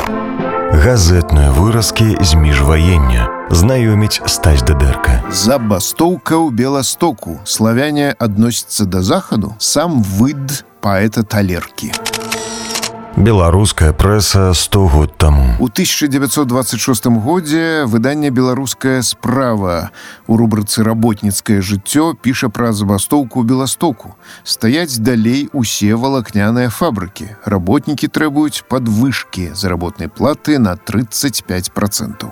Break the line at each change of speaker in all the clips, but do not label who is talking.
Газетныя выразкі з міжваення. Знаёміць Стась Дыдэрка.
Забастоўка ў Беластоку. Славяне адносяцца да захаду. Сам выд паэта Талеркі.
Беларуская прэса 100 год таму.
У 1926 годзе выданне «Беларуская справа» у рубрыцы «Работніцкае жыццё» піша пра забастоўку ў Беластоку. Стаяць далей усе валакняныя фабрыкі. Работнікі трэбуюць падвышкі заработнай платы на 35%.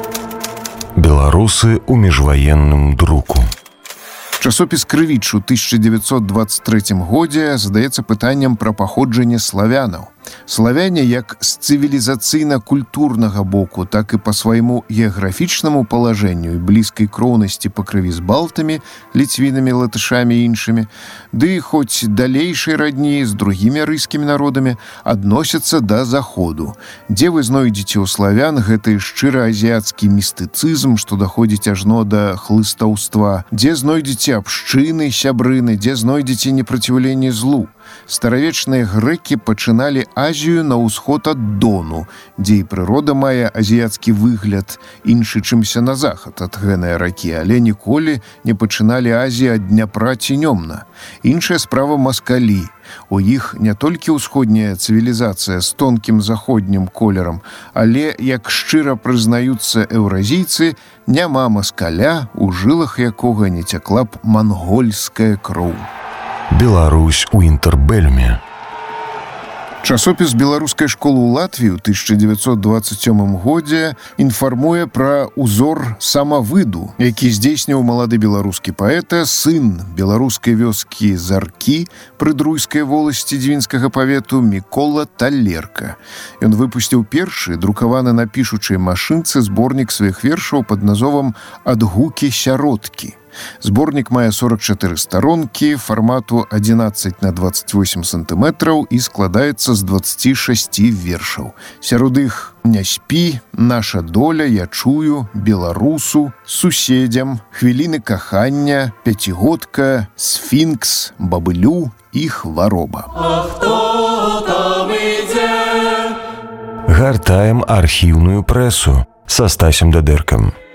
Беларусы ў міжваенным друку.
Часопіс «Крывіч» у 1923 годзе задаецца пытаннем пра паходжанне славянаў. Славяне як з цывілізацыйна-культурнага боку, так і па свайму геаграфічнаму палажэнню і блізкай кроўнасці па крыві з балтамі, ліцвінамі, латышамі і іншымі, ды хоць далейшай радні з другімі арыйскімі народамі, адносяцца да заходу. Дзе вы знойдзеце ў славян гэты шчыра азіяцкі містыцызм, што даходзіць ажно да хлыстаўства, дзе знойдзеце абшчыны, сябрыны, дзе знойдзеце непраціўленне злу. Старавечныя грэкі пачыналі Азію на ўсход ад Дону, дзе і прырода мае азіяцкі выгляд, іншы, чымся на захад ад гэнай ракі, але ніколі не пачыналі Азіі ад Дняпра ці Нёмна. Іншая справа маскалі. У іх не толькі ўсходняя цывілізацыя з тонкім заходнім колерам, але, як шчыра прызнаюцца еўразійцы, няма маскаля, у жылах якога не цякла б мангольская кроў.
Беларусь у інтэрбэльме.
Часопіс беларускай школы ў Латвіі ў 1927 годзе інфармуе пра ўзор самавыду, які здзейсніў малады беларускі паэта, сын беларускай вёскі Заркі пры Друйскай воласці Дзвінскага павету Мікола Талерка. Ён выпусціў першы, друкаваны на пішучай машынцы, зборнік сваіх вершаў пад назовам «Адгукі сяродкі». Зборнік мае 44 старонкі, фармату 11 на 28 сантыметраў і складаецца з 26 вершаў. Сярод іх «Не спі», «Наша доля», «Я чую», «Беларусу», «Суседзям», «Хвіліны кахання», «Пяцігодка», «Сфінкс», «Бабылю» і «Хвароба».
А хто там ідзе?
Гартаем архіўную прэсу са Стасем Дыдэркам.